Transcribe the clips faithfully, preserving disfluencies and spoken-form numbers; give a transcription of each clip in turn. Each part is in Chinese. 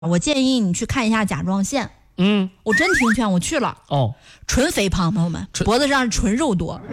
我建议你去看一下甲状腺。 嗯， 我真听劝，我去了。 哦， 纯肥胖，朋友们，脖子上纯肉多。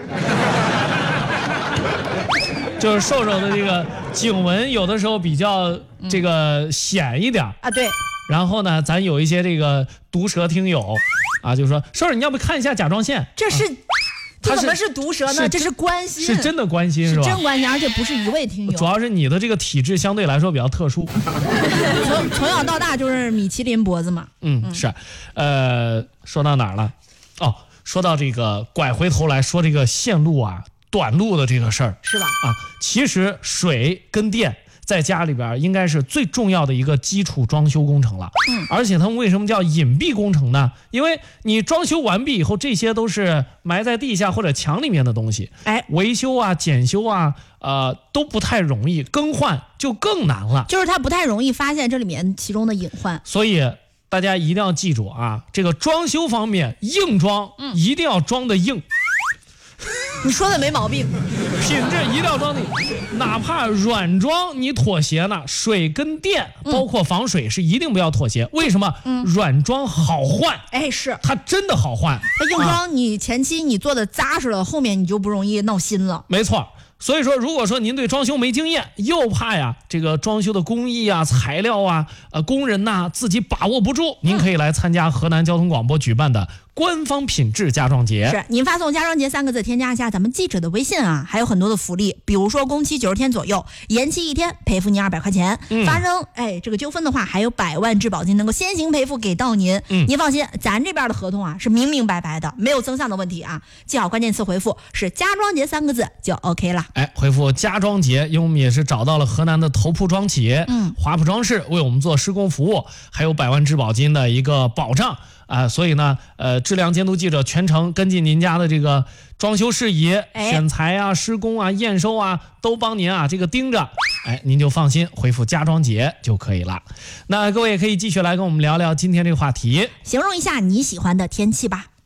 就是瘦瘦的这个颈纹，有的时候比较这个显一点、嗯、 啊。对。 然后呢，咱有一些这个毒舌听友啊，就说瘦瘦，你要不看一下甲状腺？ 这是。 啊这怎么是毒舌呢？这是关心， 是真的关心，是吧？ 是真关心，而且不是一位听友。 主要是你的这个体质相对来说比较特殊。 从从小到大就是米其林脖子嘛。 嗯，嗯是。呃，说到哪儿了？哦，说到这个，拐回头来说这个线路啊、短路的这个事儿， 是吧？ 啊，其实水跟电在家里边应该是最重要的一个基础装修工程了。嗯，而且它们为什么叫隐蔽工程呢？因为你装修完毕以后，这些都是埋在地下或者墙里面的东西，哎，维修啊、检修啊，呃，都不太容易，更换就更难了。 就是它不太容易发现这里面其中的隐患。 所以大家一定要记住啊，这个装修方面硬装，嗯，一定要装的硬。 你说的没毛病， 品质一定要装的，哪怕软装你妥协呢，水跟电包括防水是一定不要妥协。嗯、为什么？嗯，软装好换， 哎，是它真的好换。 它硬装你前期你做的扎实了，啊、后面你就不容易闹心了。 没错。所以说，如果说您对装修没经验，又怕呀这个装修的工艺啊、材料啊、呃工人呐、啊、自己把握不住，您可以来参加河南交通广播举办的官方品质家装节。 是，您发送家装节三个字，添加一下咱们记者的微信啊，还有很多的福利，比如说工期九十天左右，延期一天赔付您二百块钱，嗯、发生哎这个纠纷的话，还有百万质保金能够先行赔付给到您。嗯，您放心，咱这边的合同啊是明明白白的，没有增项的问题啊。记好关键词回复是家装节三个字就 OK 了。 哎，回复家装节，因为我们也是找到了河南的头铺装企业，嗯，华普装饰为我们做施工服务，还有百万质保金的一个保障啊、呃，所以呢，呃，质量监督记者全程跟进您家的这个装修事宜，哎、选材啊、施工啊、验收啊，都帮您啊这个盯着，哎，您就放心，回复家装节就可以了。那各位也可以继续来跟我们聊聊今天这个话题， 形容一下你喜欢的天气吧。